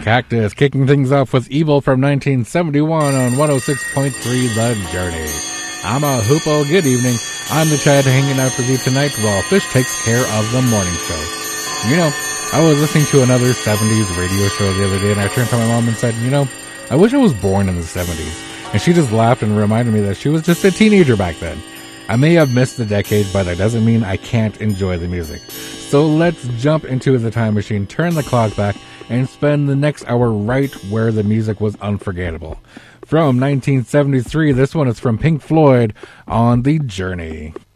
Cactus, kicking things off with Evil from 1971 on 106.3 The Journey. I'm a hoopo. Good evening. I'm the Chad hanging out with you tonight while Fish takes care of the morning show. You know, I was listening to another 70s radio show the other day, and I turned to my mom and said, you know, I wish I was born in the 70s. And she just laughed and reminded me that she was just a teenager back then. I may have missed the decade, but that doesn't mean I can't enjoy the music. So let's jump into the time machine, turn the clock back, and spend the next hour right where the music was unforgettable. From 1973, this one is from Pink Floyd on The Journey.